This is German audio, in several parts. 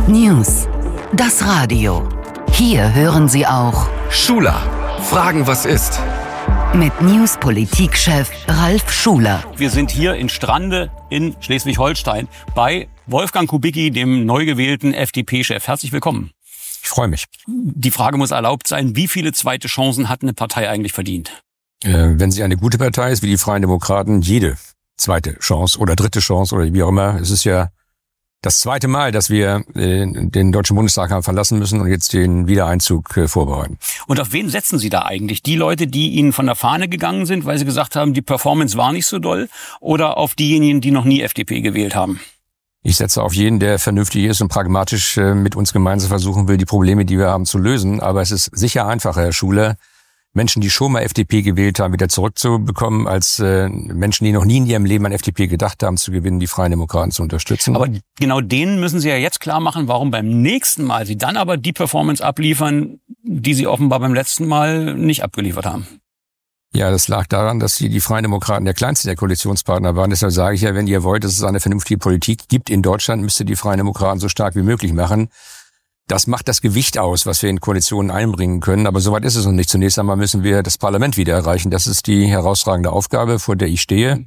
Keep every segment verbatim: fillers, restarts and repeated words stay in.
News. Das Radio. Hier hören Sie auch Schuler. Fragen, was ist? Mit News-Politik-Chef Ralf Schuler. Wir sind hier in Strande in Schleswig-Holstein bei Wolfgang Kubicki, dem neu gewählten F D P-Chef. Herzlich willkommen. Ich freue mich. Die Frage muss erlaubt sein, wie viele zweite Chancen hat eine Partei eigentlich verdient? Äh, wenn sie eine gute Partei ist, wie die Freien Demokraten, jede zweite Chance oder dritte Chance oder wie auch immer. Es ist ja das zweite Mal, dass wir äh, den Deutschen Bundestag haben verlassen müssen und jetzt den Wiedereinzug äh, vorbereiten. Und auf wen setzen Sie da eigentlich? Die Leute, die Ihnen von der Fahne gegangen sind, weil Sie gesagt haben, die Performance war nicht so doll? Oder auf diejenigen, die noch nie F D P gewählt haben? Ich setze auf jeden, der vernünftig ist und pragmatisch äh, mit uns gemeinsam versuchen will, die Probleme, die wir haben, zu lösen. Aber es ist sicher einfacher, Herr Schuler, Menschen, die schon mal F D P gewählt haben, wieder zurückzubekommen, als äh, Menschen, die noch nie in ihrem Leben an F D P gedacht haben, zu gewinnen, die Freien Demokraten zu unterstützen. Aber genau denen müssen Sie ja jetzt klar machen, warum beim nächsten Mal Sie dann aber die Performance abliefern, die Sie offenbar beim letzten Mal nicht abgeliefert haben. Ja, das lag daran, dass die, die Freien Demokraten der kleinste der Koalitionspartner waren. Deshalb sage ich ja, wenn ihr wollt, dass es eine vernünftige Politik gibt in Deutschland, müsst ihr die Freien Demokraten so stark wie möglich machen. Das macht das Gewicht aus, was wir in Koalitionen einbringen können. Aber soweit ist es noch nicht. Zunächst einmal müssen wir das Parlament wieder erreichen. Das ist die herausragende Aufgabe, vor der ich stehe.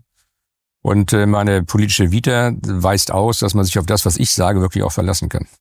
Und meine politische Vita weist aus, dass man sich auf das, was ich sage, wirklich auch verlassen kann.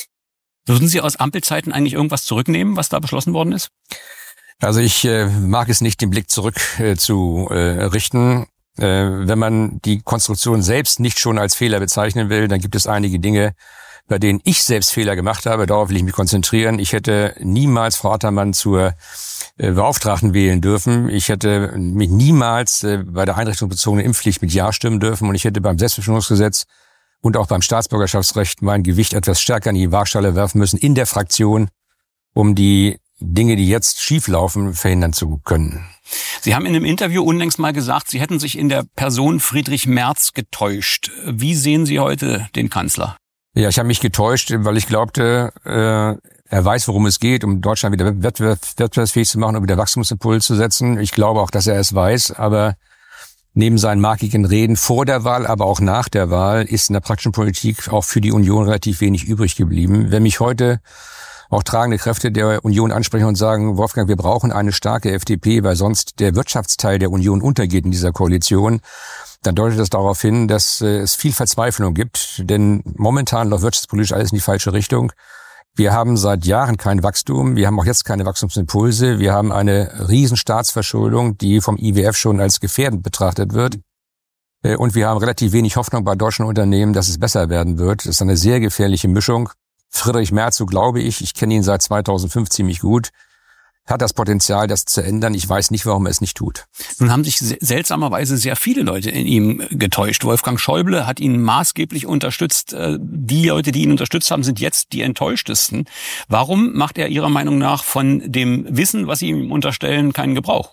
Würden Sie aus Ampelzeiten eigentlich irgendwas zurücknehmen, was da beschlossen worden ist? Also ich äh, mag es nicht, den Blick zurück äh, zu äh, richten. Äh, wenn man die Konstruktion selbst nicht schon als Fehler bezeichnen will, dann gibt es einige Dinge, bei denen ich selbst Fehler gemacht habe. Darauf will ich mich konzentrieren. Ich hätte niemals Frau Attermann zur äh, Beauftragten wählen dürfen. Ich hätte mich niemals äh, bei der einrichtungsbezogenen Impfpflicht mit Ja stimmen dürfen. Und ich hätte beim Selbstbestimmungsgesetz und auch beim Staatsbürgerschaftsrecht mein Gewicht etwas stärker in die Waagschale werfen müssen in der Fraktion, um die Dinge, die jetzt schieflaufen, verhindern zu können. Sie haben in einem Interview unlängst mal gesagt, Sie hätten sich in der Person Friedrich Merz getäuscht. Wie sehen Sie heute den Kanzler? Ja, ich habe mich getäuscht, weil ich glaubte, äh, er weiß, worum es geht, um Deutschland wieder wettbewerbsfähig zu machen und wieder Wachstumsimpuls zu setzen. Ich glaube auch, dass er es weiß, aber neben seinen markigen Reden vor der Wahl, aber auch nach der Wahl, ist in der praktischen Politik auch für die Union relativ wenig übrig geblieben. Wenn mich heute auch tragende Kräfte der Union ansprechen und sagen, Wolfgang, wir brauchen eine starke F D P, weil sonst der Wirtschaftsteil der Union untergeht in dieser Koalition, dann deutet das darauf hin, dass äh, es viel Verzweiflung gibt. Denn momentan läuft wirtschaftspolitisch alles in die falsche Richtung. Wir haben seit Jahren kein Wachstum. Wir haben auch jetzt keine Wachstumsimpulse. Wir haben eine riesen Staatsverschuldung, die vom I W F schon als gefährdend betrachtet wird. Äh, und wir haben relativ wenig Hoffnung bei deutschen Unternehmen, dass es besser werden wird. Das ist eine sehr gefährliche Mischung. Friedrich Merz, so glaube ich, ich kenne ihn seit zweitausendfünf ziemlich gut, hat das Potenzial, das zu ändern. Ich weiß nicht, warum er es nicht tut. Nun haben sich seltsamerweise sehr viele Leute in ihm getäuscht. Wolfgang Schäuble hat ihn maßgeblich unterstützt. Die Leute, die ihn unterstützt haben, sind jetzt die enttäuschtesten. Warum macht er Ihrer Meinung nach von dem Wissen, was Sie ihm unterstellen, keinen Gebrauch?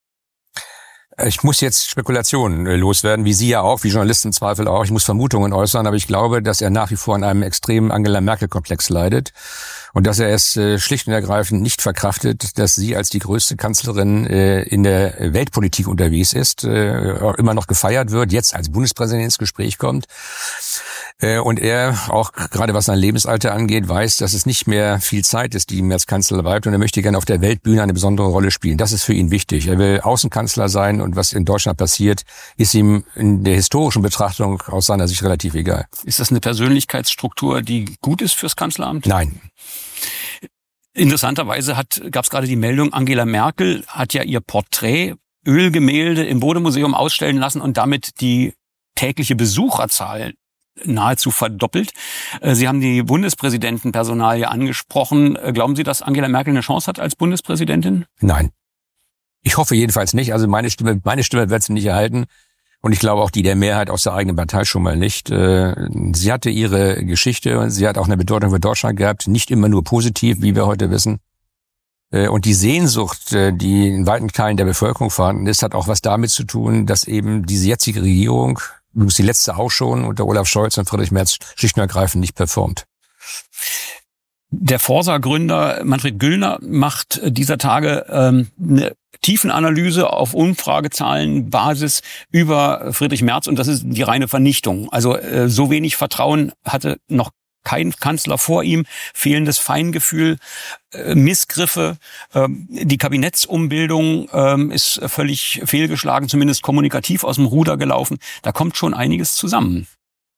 Ich muss jetzt Spekulationen loswerden, wie Sie ja auch, wie Journalisten im Zweifel auch. Ich muss Vermutungen äußern, aber ich glaube, dass er nach wie vor an einem extremen Angela-Merkel-Komplex leidet und dass er es äh, schlicht und ergreifend nicht verkraftet, dass sie als die größte Kanzlerin äh, in der Weltpolitik unterwegs ist, äh, immer noch gefeiert wird, jetzt als Bundespräsident ins Gespräch kommt. Äh, und er, auch gerade was sein Lebensalter angeht, weiß, dass es nicht mehr viel Zeit ist, die ihm als Kanzler bleibt, und er möchte gerne auf der Weltbühne eine besondere Rolle spielen. Das ist für ihn wichtig. Er will Außenkanzler sein, und was in Deutschland passiert, ist ihm in der historischen Betrachtung aus seiner Sicht relativ egal. Ist das eine Persönlichkeitsstruktur, die gut ist fürs Kanzleramt? Nein. Interessanterweise hat, gab es gerade die Meldung, Angela Merkel hat ja ihr Porträt, Ölgemälde im Bode-Museum ausstellen lassen und damit die tägliche Besucherzahl nahezu verdoppelt. Sie haben die Bundespräsidentenpersonalie angesprochen. Glauben Sie, dass Angela Merkel eine Chance hat als Bundespräsidentin? Nein. Ich hoffe jedenfalls nicht. Also meine Stimme, meine Stimme wird sie nicht erhalten. Und ich glaube auch die der Mehrheit aus der eigenen Partei schon mal nicht. Sie hatte ihre Geschichte und sie hat auch eine Bedeutung für Deutschland gehabt. Nicht immer nur positiv, wie wir heute wissen. Und die Sehnsucht, die in weiten Teilen der Bevölkerung vorhanden ist, hat auch was damit zu tun, dass eben diese jetzige Regierung, übrigens die letzte auch schon, unter Olaf Scholz und Friedrich Merz schlicht und ergreifend nicht performt. Der Forsa-Gründer Manfred Güllner macht dieser Tage ähm, eine Tiefenanalyse auf Umfragezahlenbasis über Friedrich Merz, und das ist die reine Vernichtung. Also äh, so wenig Vertrauen hatte noch kein Kanzler vor ihm, fehlendes Feingefühl, äh, Missgriffe, äh, die Kabinettsumbildung äh, ist völlig fehlgeschlagen, zumindest kommunikativ aus dem Ruder gelaufen. Da kommt schon einiges zusammen.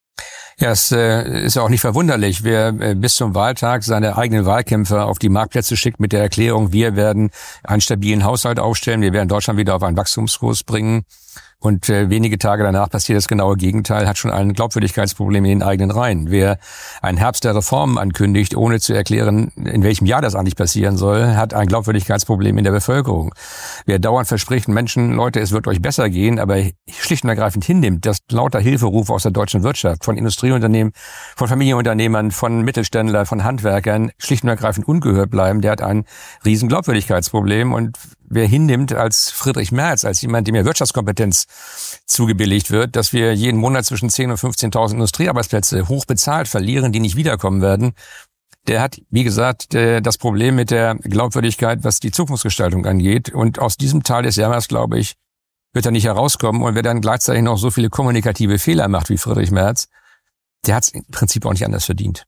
Ja, es äh, ist ja auch nicht verwunderlich, wer äh, bis zum Wahltag seine eigenen Wahlkämpfer auf die Marktplätze schickt mit der Erklärung, wir werden einen stabilen Haushalt aufstellen, wir werden Deutschland wieder auf einen Wachstumskurs bringen. Und äh, wenige Tage danach passiert das genaue Gegenteil, hat schon ein Glaubwürdigkeitsproblem in den eigenen Reihen. Wer einen Herbst der Reformen ankündigt, ohne zu erklären, in welchem Jahr das eigentlich passieren soll, hat ein Glaubwürdigkeitsproblem in der Bevölkerung. Wer dauernd verspricht, Menschen, Leute, es wird euch besser gehen, aber schlicht und ergreifend hinnimmt, dass lauter Hilferufe aus der deutschen Wirtschaft, von Industrieunternehmen, von Familienunternehmern, von Mittelständlern, von Handwerkern schlicht und ergreifend ungehört bleiben, der hat ein riesen Glaubwürdigkeitsproblem. Und wer hinnimmt als Friedrich Merz, als jemand, dem ja Wirtschaftskompetenz zugebilligt wird, dass wir jeden Monat zwischen zehntausend und fünfzehntausend Industriearbeitsplätze hoch bezahlt verlieren, die nicht wiederkommen werden, der hat, wie gesagt, das Problem mit der Glaubwürdigkeit, was die Zukunftsgestaltung angeht. Und aus diesem Teil des Jammers, glaube ich, wird er nicht herauskommen. Und wer dann gleichzeitig noch so viele kommunikative Fehler macht wie Friedrich Merz, der hat es im Prinzip auch nicht anders verdient.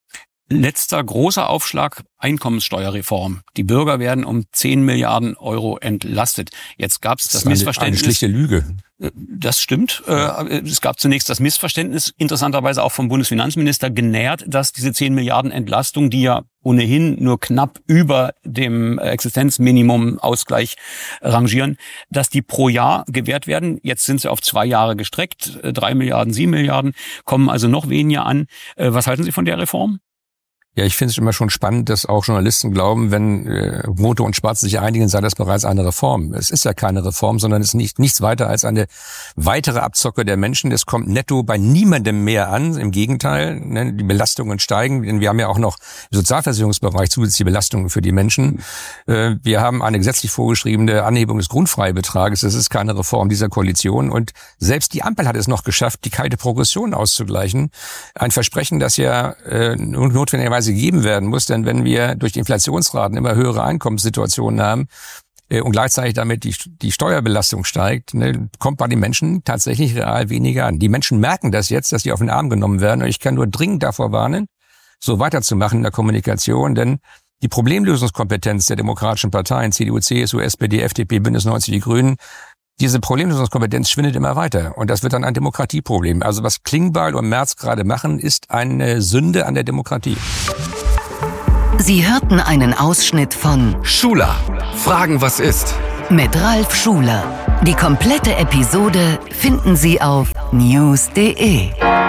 Letzter großer Aufschlag, Einkommenssteuerreform. Die Bürger werden um zehn Milliarden Euro entlastet. Jetzt gab es das, das Missverständnis. Eine schlichte Lüge. Das stimmt. Es gab zunächst das Missverständnis, interessanterweise auch vom Bundesfinanzminister genährt, dass diese zehn Milliarden Entlastung, die ja ohnehin nur knapp über dem Existenzminimum-Ausgleich rangieren, dass die pro Jahr gewährt werden. Jetzt sind sie auf zwei Jahre gestreckt. Drei Milliarden, sieben Milliarden, kommen also noch weniger an. Was halten Sie von der Reform? Ja, ich finde es immer schon spannend, dass auch Journalisten glauben, wenn äh, Rote und Schwarze sich einigen, sei das bereits eine Reform. Es ist ja keine Reform, sondern es ist nicht, nichts weiter als eine weitere Abzocke der Menschen. Es kommt netto bei niemandem mehr an. Im Gegenteil, ne, die Belastungen steigen, denn wir haben ja auch noch im Sozialversicherungsbereich zusätzliche Belastungen für die Menschen. Äh, wir haben eine gesetzlich vorgeschriebene Anhebung des Grundfreibetrages. Das ist keine Reform dieser Koalition. Und selbst die Ampel hat es noch geschafft, die kalte Progression auszugleichen. Ein Versprechen, das ja äh, notwendigerweise gegeben werden muss, denn wenn wir durch die Inflationsraten immer höhere Einkommenssituationen haben äh, und gleichzeitig damit die, die Steuerbelastung steigt, ne, kommt bei den Menschen tatsächlich real weniger an. Die Menschen merken das jetzt, dass sie auf den Arm genommen werden, und ich kann nur dringend davor warnen, so weiterzumachen in der Kommunikation, denn die Problemlösungskompetenz der demokratischen Parteien, C D U, C S U, S P D, F D P, Bündnis neunzig, die Grünen, diese Problemlösungskompetenz schwindet immer weiter, und das wird dann ein Demokratieproblem. Also was Klingbeil und Merz gerade machen, ist eine Sünde an der Demokratie. Sie hörten einen Ausschnitt von Schuler. Fragen, was ist? Mit Ralf Schuler. Die komplette Episode finden Sie auf news punkt de.